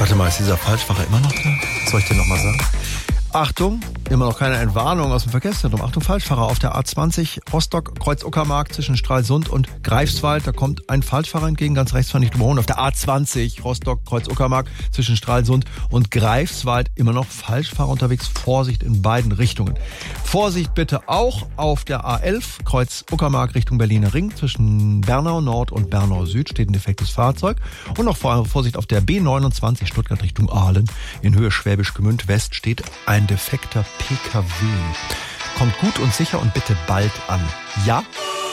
Warte mal, ist dieser Falschfahrer immer noch da? Soll ich dir nochmal sagen? Achtung, immer noch keine Entwarnung aus dem Verkehrszentrum. Achtung, Falschfahrer auf der A20 Rostock, Kreuz Uckermark zwischen Stralsund und Greifswald. Da kommt ein Falschfahrer entgegen, ganz rechts fahren nicht überholen. Auf der A20 Rostock, Kreuz Uckermark zwischen Stralsund und Greifswald immer noch Falschfahrer unterwegs. Vorsicht in beiden Richtungen. Vorsicht bitte auch auf der A11 Kreuz Uckermark Richtung Berliner Ring. Zwischen Bernau Nord und Bernau Süd steht ein defektes Fahrzeug. Und noch Vorsicht auf der B29 Stuttgart Richtung Aalen. In Höhe Schwäbisch Gmünd West steht ein defekter PKW. Kommt gut und sicher und bitte bald an. Ja?